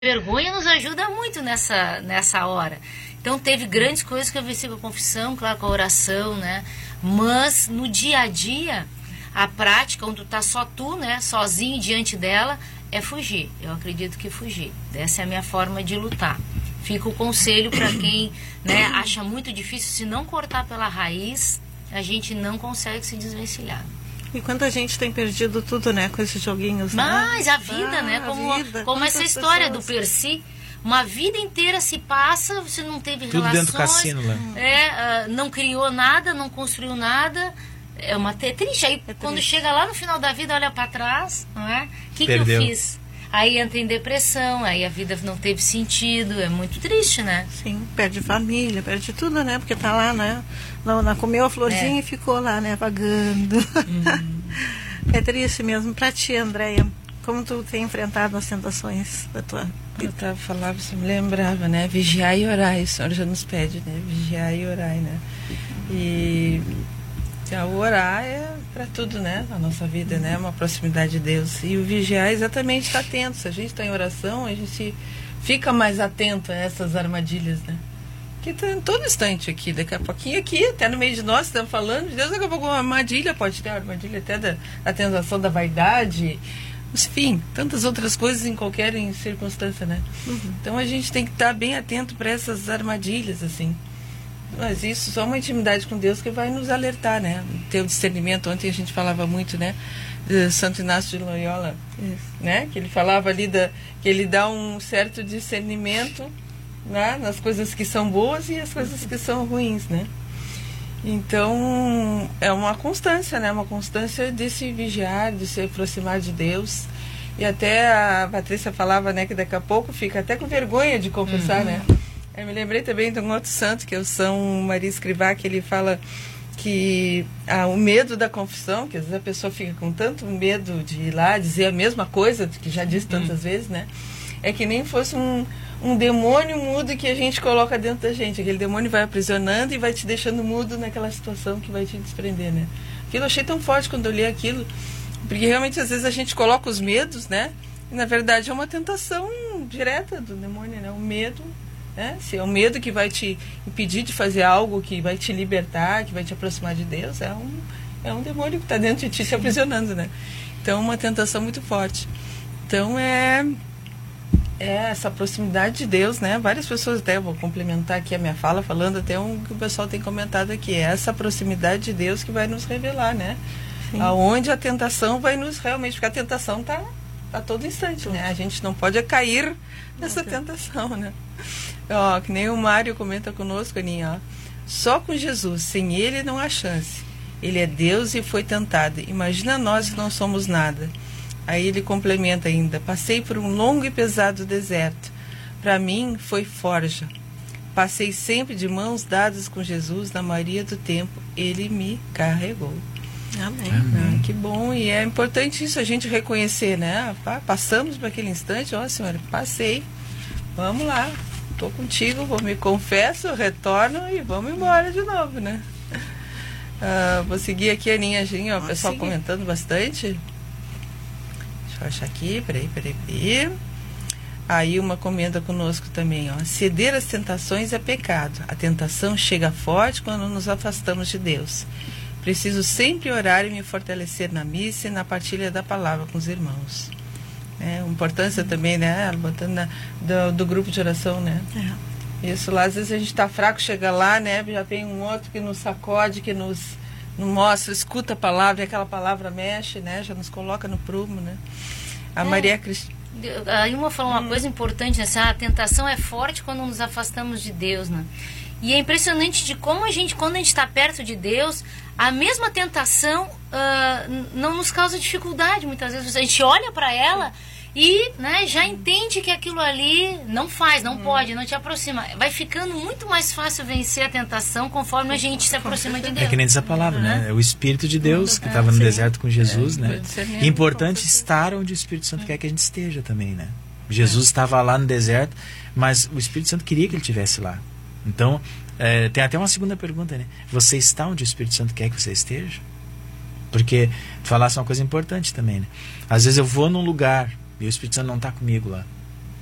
Vergonha nos ajuda muito nessa hora. Então teve grandes coisas que eu venci com a confissão, claro, com a oração, né? Mas no dia a dia, a prática, onde tu tá só tu, né, sozinho diante dela, é fugir. Eu acredito que fugir. Essa é a minha forma de lutar. Fica o conselho para quem, né, acha muito difícil, se não cortar pela raiz, a gente não consegue se desvencilhar. E quanta gente tem perdido tudo, né, com esses joguinhos, mas né? A vida, né, como essa história do Percy, uma vida inteira se passa, você não teve tudo relações, dentro do cassino, né? Não criou nada, não construiu nada, é triste. Aí quando chega lá no final da vida, olha para trás, não é? O que eu fiz? Aí entra em depressão, aí a vida não teve sentido, é muito triste, né? Sim, perde família, perde tudo, né? Porque tá lá, né? Comeu a florzinha e ficou lá, né? Vagando. É triste mesmo. Pra ti, Andréia, como tu tem enfrentado as tentações da tua vida? Eu falava, você me lembrava, né? Vigiar e orar, o Senhor já nos pede, né? Vigiar e orar, né? E o orar é para tudo, né? Na nossa vida, né? Uma proximidade de Deus. E o vigiar é exatamente estar atento. Se a gente está em oração, a gente fica mais atento a essas armadilhas, né? Que está em todo instante aqui. Daqui a pouquinho aqui, até no meio de nós, estamos falando de Deus, daqui a pouco uma armadilha, pode ter a armadilha até da tentação da vaidade. Enfim, tantas outras coisas em qualquer circunstância, né? Então a gente tem que estar bem atento para essas armadilhas, assim. Mas isso só uma intimidade com Deus que vai nos alertar, né? Ter o discernimento. Ontem a gente falava muito, né, de Santo Inácio de Loyola, né? Que ele falava ali que ele dá um certo discernimento, né, nas coisas que são boas e as coisas que são ruins, né? Então é uma constância, né? Uma constância de se vigiar, de se aproximar de Deus. E até a Patrícia falava, né, que daqui a pouco fica até com vergonha de confessar, né? Eu me lembrei também de um outro santo, que é o São Maria Escrivá, que ele fala que o medo da confissão, que às vezes a pessoa fica com tanto medo de ir lá dizer a mesma coisa, que já disse tantas vezes, né? É que nem fosse um demônio mudo que a gente coloca dentro da gente. Aquele demônio vai aprisionando e vai te deixando mudo naquela situação que vai te desprender, né? Aquilo eu achei tão forte quando eu li aquilo, porque realmente às vezes a gente coloca os medos, né? E na verdade é uma tentação direta do demônio, né? O medo... Se é o medo que vai te impedir de fazer algo, que vai te libertar, que vai te aproximar de Deus, é um demônio que está dentro de ti te aprisionando, né? Então, uma tentação muito forte. Então, é essa proximidade de Deus, né? Várias pessoas, até vou complementar aqui a minha fala, falando até que o pessoal tem comentado aqui, é essa proximidade de Deus que vai nos revelar, né? Sim. Aonde a tentação vai nos realmente, porque a tentação está a todo instante, né? A gente não pode cair nessa tentação, né? Que nem o Mário comenta conosco, Aninha, só com Jesus, sem ele não há chance. Ele é Deus e foi tentado. Imagina nós que não somos nada. Aí ele complementa ainda, passei por um longo e pesado deserto. Para mim foi forja. Passei sempre de mãos dadas com Jesus na maioria do tempo. Ele me carregou. Amém. Que bom, e é importante isso, a gente reconhecer, né? Passamos por aquele instante, Senhora, passei, vamos lá, estou contigo, me confesso, retorno e vamos embora de novo, né? Vou seguir aqui a Aninha, o pessoal comentando bastante. Deixa eu achar aqui, peraí. Aí uma comenta conosco também, ceder às tentações é pecado. A tentação chega forte quando nos afastamos de Deus. Preciso sempre orar e me fortalecer na missa e na partilha da palavra com os irmãos. Importância também, né? Botando do grupo de oração, né? Isso lá, às vezes a gente está fraco, chega lá, né? Já vem um outro que nos sacode, que nos mostra, escuta a palavra, e aquela palavra mexe, né? Já nos coloca no prumo, né? A Maria Cristina. A Ilma falou uma coisa importante, né? A tentação é forte quando nos afastamos de Deus, né? E é impressionante de como quando a gente está perto de Deus, a mesma tentação não nos causa dificuldade. Muitas vezes a gente olha para ela e, né, já entende que aquilo ali não pode, não te aproxima. Vai ficando muito mais fácil vencer a tentação conforme a gente se aproxima de Deus. É que nem diz a palavra, né? É o Espírito de Deus que estava no deserto com Jesus, né? É importante estar onde o Espírito Santo quer que a gente esteja também, né? Jesus estava lá no deserto, mas o Espírito Santo queria que ele estivesse lá. Então, tem até uma segunda pergunta, né? Você está onde o Espírito Santo quer que você esteja? Porque falasse uma coisa importante também, né? Às vezes eu vou num lugar e o Espírito Santo não está comigo lá.